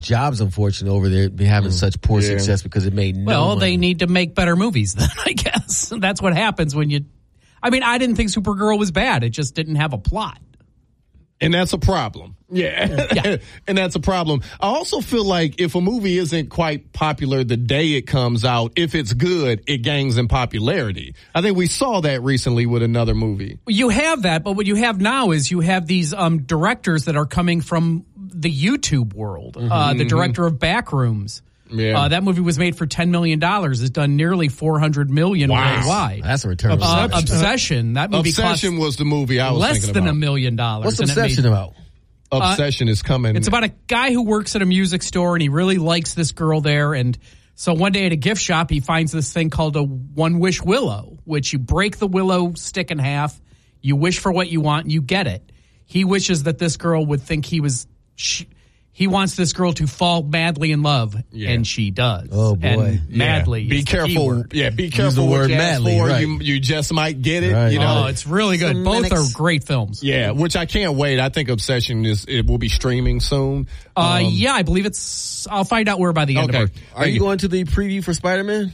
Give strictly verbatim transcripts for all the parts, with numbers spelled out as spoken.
jobs, unfortunately, over there be having mm. such poor yeah. success because it made no Well, money. they need to make better movies then, I guess. That's what happens when you... I mean, I didn't think Supergirl was bad. It just didn't have a plot. And that's a problem. Yeah. yeah. And that's a problem. I also feel like if a movie isn't quite popular the day it comes out, if it's good, it gains in popularity. I think we saw that recently with another movie. You have that, but what you have now is you have these um, directors that are coming from the YouTube world. Mm-hmm. Uh, the director of Backrooms. Yeah. Uh, that movie was made for ten million dollars. It's done nearly four hundred million dollars wow. worldwide. That's a return. Uh, Obsession. That movie Obsession was the movie I was less thinking than about. a million dollars. What's Obsession made, about? Obsession uh, is coming. It's about a guy who works at a music store and he really likes this girl there. And so one day at a gift shop, he finds this thing called a One Wish Willow, which you break the willow stick in half, you wish for what you want, and you get it. He wishes that this girl would think he was... She, He wants this girl to fall madly in love, yeah. and she does. Oh, boy. And madly. Yeah. Be careful. Yeah, be careful. Use the word what madly, for. right. You, you just might get it. Right. You know? Oh, it's really good. Some Both minutes. are great films. Yeah, which I can't wait. I think Obsession is it will be streaming soon. Uh, um, yeah, I believe it's. I'll find out where by the end okay. of it. Are you going to the preview for Spider-Man?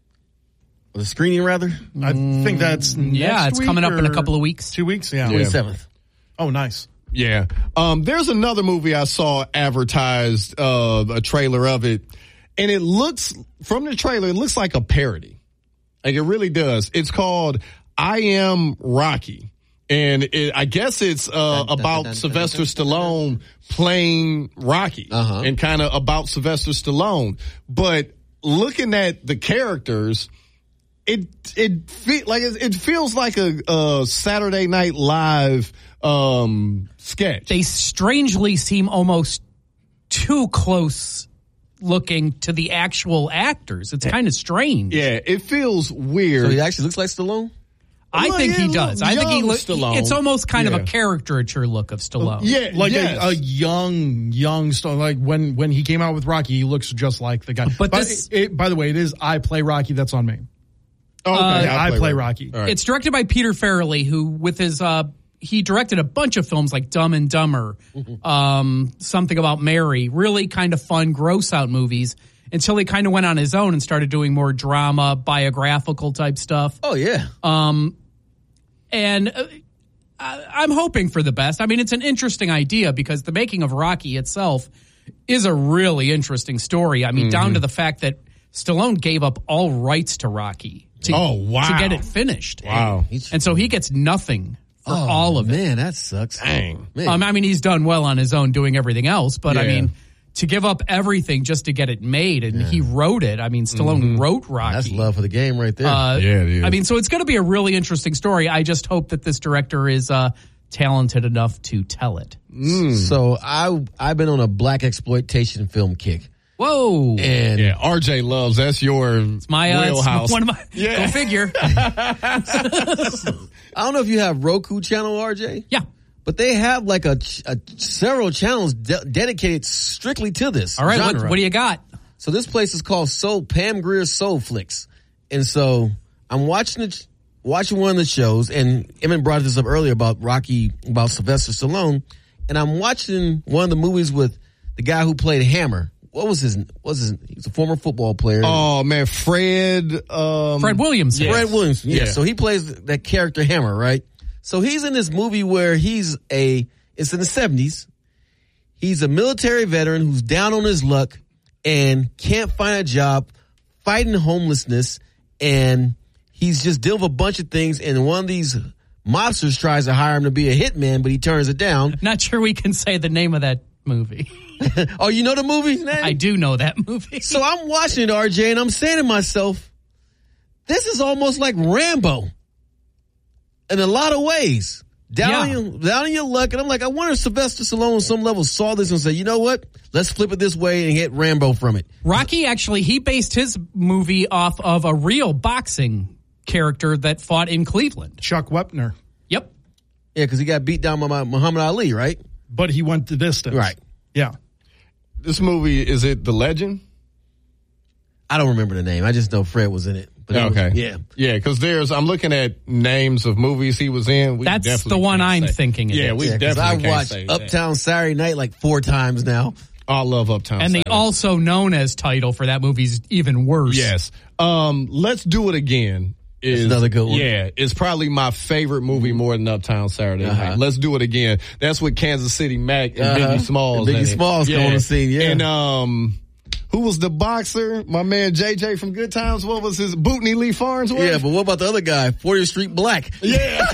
Or the screening, rather? I think that's next Yeah, it's week coming up in a or couple of weeks. Two weeks, yeah. twenty-seventh. Oh, nice. Yeah. Um, there's another movie I saw advertised, uh, a trailer of it, and it looks, from the trailer, it looks like a parody. Like, it really does. It's called I Am Rocky. And it, I guess it's, uh, about Sylvester Stallone playing Rocky. Uh-huh. And kind of about Sylvester Stallone. But looking at the characters, it, it, fe- like, it, it feels like a, a Saturday Night Live, um, sketch. They strangely seem almost too close looking to the actual actors. It's kind of strange. Yeah, it feels weird. So he actually looks like Stallone? I Well, think yeah, he does. I think he looks. Stallone. It's almost kind Yeah. of a caricature look of Stallone. Yeah, Like yes. a, a young, young Stallone. Like when, when he came out with Rocky, he looks just like the guy. But By- this- it, by the way, it is I Play Rocky. That's on me. Oh, okay, Uh, I play Rocky. All right. It's directed by Peter Farrelly, who with his uh he directed a bunch of films like Dumb and Dumber, um, Something About Mary, really kind of fun, gross out movies until he kind of went on his own and started doing more drama, biographical type stuff. Oh, yeah. Um, and uh, I, I'm hoping for the best. I mean, it's an interesting idea because the making of Rocky itself is a really interesting story. I mean, mm-hmm. down to the fact that Stallone gave up all rights to Rocky to, Oh, wow. to get it finished. Wow. And so he gets nothing for Oh, all of it. Man, that sucks. Dang. Man. Um, I mean, he's done well on his own doing everything else, but I Yeah. mean, to give up everything just to get it made, and he wrote it. I mean, Stallone Mm-hmm. wrote Rocky. That's love for the game right there. Uh, Yeah, it is. I mean, so it's going to be a really interesting story. I just hope that this director is uh, talented enough to tell it. So I, I've been on a black exploitation film kick. Whoa. And Yeah, R J loves. That's your My, uh, it's wheelhouse. one of my, Yeah. go figure. I don't know if you have Roku channel, R J. Yeah. But they have like a, a several channels de- dedicated strictly to this All right. genre. What, what do you got? So this place is called Soul Pam Grier's Soul Flicks, and so I'm watching it, watching one of the shows, and Emmett brought this up earlier about Rocky, about Sylvester Stallone, and I'm watching one of the movies with the guy who played Hammer. What was his? What was his? He's a former football player. Oh man, Fred. Um, Fred Williams. Yes. Fred Williams. Yeah. Yeah. So he plays that character Hammer, right? So he's in this movie where he's a, it's in the seventies. He's a military veteran who's down on his luck and can't find a job, fighting homelessness, and he's just dealing with a bunch of things, and one of these mobsters tries to hire him to be a hitman, but he turns it down. Not sure we can say the name of that movie. Oh, you know the movie name? I do know that movie. So I'm watching it, R J, and I'm saying to myself, this is almost like Rambo in a lot of ways. Down, Yeah. on your, down on your luck. And I'm like, I wonder if Sylvester Stallone on some level saw this and said, you know what? Let's flip it this way and hit Rambo from it. Rocky, actually, he based his movie off of a real boxing character that fought in Cleveland. Chuck Wepner. Yep. Yeah, because he got beat down by Muhammad Ali, right? But he went the distance. Right. Yeah. This movie, is it The Legend? I don't remember the name. I just know Fred was in it. But it was- Okay. yeah. Yeah, because there's, I'm looking at names of movies he was in. We That's definitely the one can't I'm say. thinking it Yeah, is. we Yeah, because definitely I've can't watched say that. Uptown Saturday Night like four times now. Oh, I love Uptown And Saturday. the also known as title for that movie is even worse. Yes. Um, Let's Do It Again. Is That's another good one. Yeah, it's probably my favorite movie more than Uptown Saturday Uh-huh. Night. Let's Do It Again. That's with Kansas City Mac and Uh-huh. Biggie Smalls. And Biggie in it. Smalls come on the scene, yeah. And um, who was the boxer? My man J J from Good Times. What was his Bootney Lee Farnsworth? Yeah, but what about the other guy, fortieth Street Black? Yeah.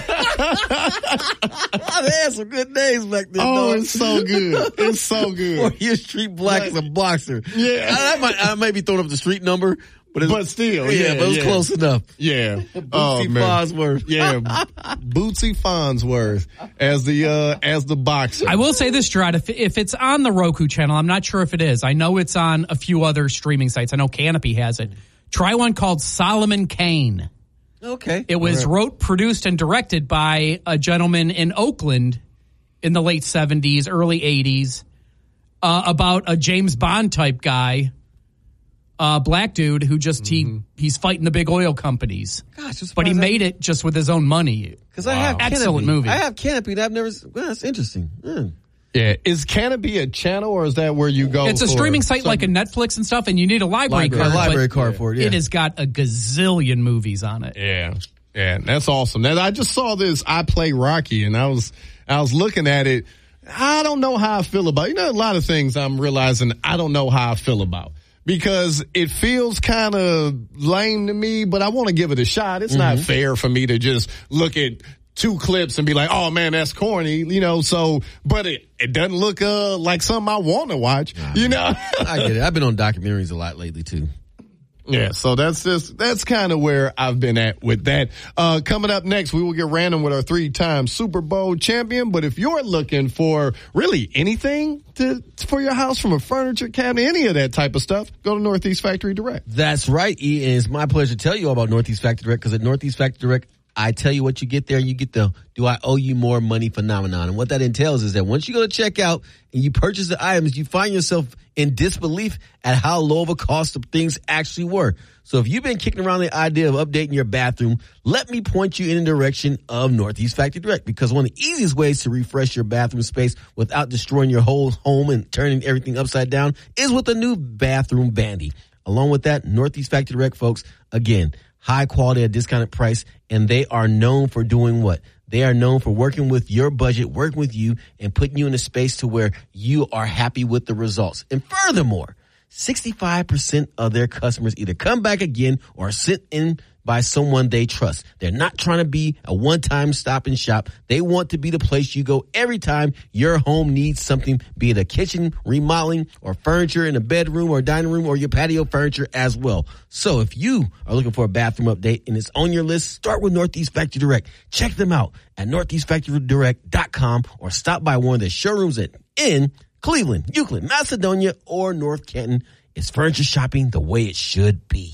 They had some good names back then. Oh, though. it's so good. It's so good. fortieth Street Black is a boxer. Yeah. I, I might, I may be throwing up the street number, but it's, But still, yeah, yeah, but it was yeah. close enough. Yeah. Bootsy Farnsworth. Yeah. Bootsy Farnsworth as the, uh, as the boxer. I will say this, Gerard, if, if it's on the Roku channel, I'm not sure if it is. I know it's on a few other streaming sites. I know Canopy has it. Try one called Solomon Kane. Okay. It was All right. wrote, produced, and directed by a gentleman in Oakland in the late seventies, early eighties, uh, about a James Bond type guy, uh, black dude who just Mm-hmm. he he's fighting the big oil companies. Gosh, But he made it just with his own money. Because I have Excellent Canopy. movie. I have Canopy and I've never, well, that's interesting. Mm. Yeah. Is Canopy a channel or is that where you go? It's a for streaming site some- like a Netflix and stuff, and you need a library, Library. card. A library but card for it, yeah. It has got a gazillion movies on it. Yeah. Yeah. That's awesome. Now, I just saw this I Play Rocky and I was, I was looking at it. I don't know how I feel about it. You know, a lot of things I'm realizing I don't know how I feel about because it feels kind of lame to me, but I want to give it a shot. It's not fair for me to just look at two clips and be like, oh man, that's corny, you know, so, but it, it doesn't look, uh, like something I want to watch, you know? I get it. I've been on documentaries a lot lately too. Yeah, so that's just, that's kind of where I've been at with that. Uh, coming up next, we will get random with our three-time Super Bowl champion. But if you're looking for really anything to, for your house, from a furniture cabinet, any of that type of stuff, go to Northeast Factory Direct. That's right, E. And it's my pleasure to tell you all about Northeast Factory Direct because at Northeast Factory Direct, I tell you what you get there and you get the do I owe you more money phenomenon. And what that entails is that once you go to checkout and you purchase the items, you find yourself in disbelief at how low of a cost of things actually were. So if you've been kicking around the idea of updating your bathroom, let me point you in the direction of Northeast Factory Direct because one of the easiest ways to refresh your bathroom space without destroying your whole home and turning everything upside down is with a new bathroom bandy. Along with that, Northeast Factory Direct, folks, again, high quality at a discounted price, and they are known for doing what? They are known for working with your budget, working with you, and putting you in a space to where you are happy with the results. And furthermore, sixty-five percent of their customers either come back again or are sent in by someone they trust. They're not trying to be a one-time stop and shop. They want to be the place you go every time your home needs something, be it a kitchen remodeling or furniture in a bedroom or dining room or your patio furniture as well. So if you are looking for a bathroom update and it's on your list, start with Northeast Factory Direct. Check them out at northeast factory direct dot com or stop by one of their showrooms at, in Cleveland, Euclid, Macedonia, or North Canton. It's furniture shopping the way it should be.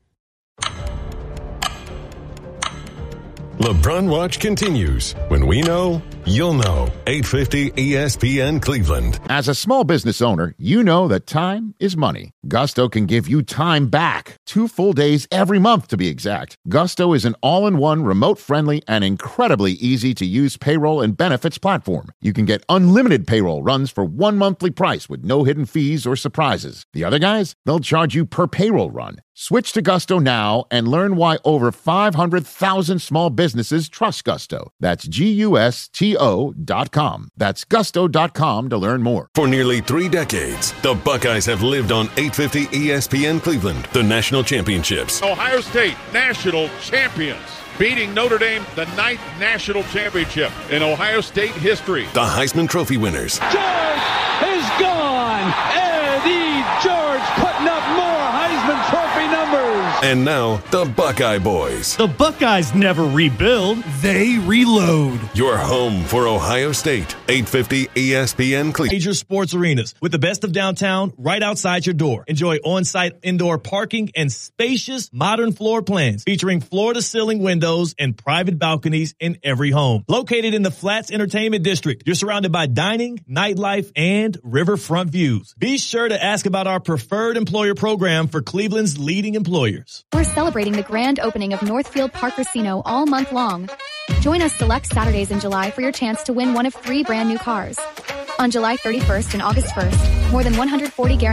LeBron Watch continues. When we know, you'll know. eight fifty E S P N Cleveland. As a small business owner, you know that time is money. Gusto can give you time back. Two full days every month, to be exact. Gusto is an all-in-one, remote-friendly, and incredibly easy-to-use payroll and benefits platform. You can get unlimited payroll runs for one monthly price with no hidden fees or surprises. The other guys, they'll charge you per payroll run. Switch to Gusto now and learn why over five hundred thousand small businesses trust Gusto. That's G U S T O dot com. That's gusto dot com to learn more. For nearly three decades, the Buckeyes have lived on eight fifty E S P N Cleveland, the national championships. Ohio State national champions, beating Notre Dame, the ninth national championship in Ohio State history. The Heisman Trophy winners. George is gone. Eddie George putting up more Heisman Trophy numbers. And now, the Buckeye Boys. The Buckeyes never rebuild, they reload. Your home for Ohio State. eight fifty E S P N Cleveland. Major sports arenas with the best of downtown right outside your door. Enjoy on-site indoor parking and spacious modern floor plans featuring floor-to-ceiling windows and private balconies in every home. Located in the Flats Entertainment District, you're surrounded by dining, nightlife, and riverfront views. Be sure to ask about our preferred employer program for Cleveland's leading employers. We're celebrating the grand opening of Northfield Park Casino all month long. Join us select Saturdays in July for your chance to win one of three brand new cars. On July thirty-first and August first, More than one hundred forty guaranteed